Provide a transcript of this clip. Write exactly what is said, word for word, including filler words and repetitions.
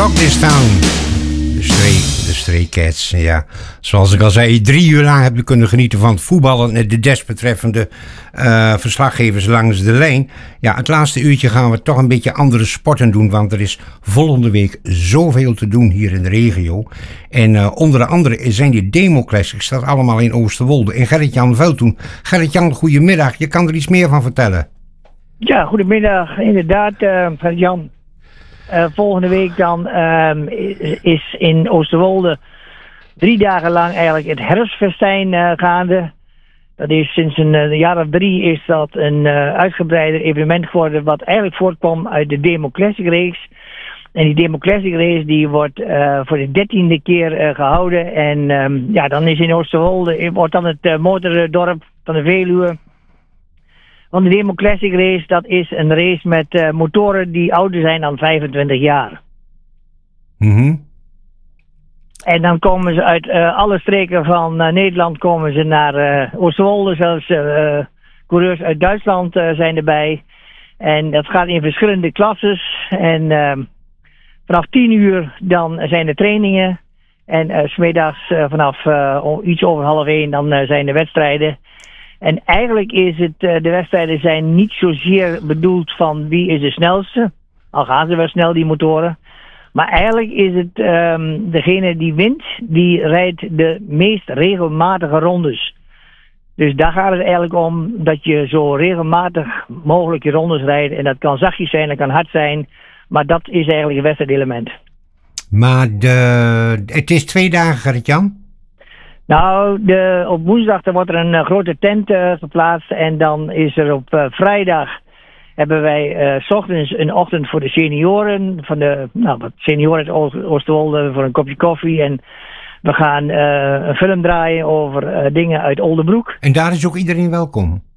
Rock This Town. De Stray, de Stray Cats, ja. Zoals ik al zei, drie uur lang heb je kunnen genieten van het voetballen en de desbetreffende uh, verslaggevers langs de lijn. Ja, het laatste uurtje gaan we toch een beetje andere sporten doen, want er is volgende week zoveel te doen hier in de regio. En uh, onder andere zijn die Demo-classics, dat allemaal in Oosterwolde. En Gerrit-Jan Veldtoen. Gerrit-Jan, goedemiddag. Je kan er iets meer van vertellen. Ja, goedemiddag. Inderdaad, uh, Gerrit-Jan. Uh, volgende week dan uh, is in Oosterwolde drie dagen lang eigenlijk het herfstfestijn uh, gaande. Dat is sinds een uh, jaar of drie is dat een uh, uitgebreider evenement geworden wat eigenlijk voortkwam uit de Demo Classic Race. En die Demo Classic Race die wordt uh, voor de dertiende keer uh, gehouden. En um, ja, dan is in Oosterwolde, wordt dan het uh, motordorp van de Veluwe. Want de Demo Classic Race, dat is een race met uh, motoren die ouder zijn dan vijfentwintig jaar. Mm-hmm. En dan komen ze uit uh, alle streken van uh, Nederland komen ze naar uh, Oosterwolde. Zelfs uh, coureurs uit Duitsland uh, zijn erbij. En dat gaat in verschillende klasses. En uh, vanaf tien uur dan zijn de trainingen. En uh, 's middags uh, vanaf uh, iets over half één dan uh, zijn de wedstrijden. En eigenlijk is het, uh, de wedstrijden zijn niet zozeer bedoeld van wie is de snelste. Al gaan ze wel snel, die motoren. Maar eigenlijk is het um, degene die wint, die rijdt de meest regelmatige rondes. Dus daar gaat het eigenlijk om dat je zo regelmatig mogelijk je rondes rijdt. En dat kan zachtjes zijn, dat kan hard zijn. Maar dat is eigenlijk het wedstrijdelement. Maar de, het is twee dagen, Gerrit-Jan? Nou, de, op woensdag dan wordt er een uh, grote tent uh, geplaatst. En dan is er op uh, vrijdag hebben wij uh, 's ochtends een ochtend voor de senioren. Van de nou, wat senioren uit Oosterwolde voor een kopje koffie. En we gaan uh, een film draaien over uh, dingen uit Oldebroek. En daar is ook iedereen welkom?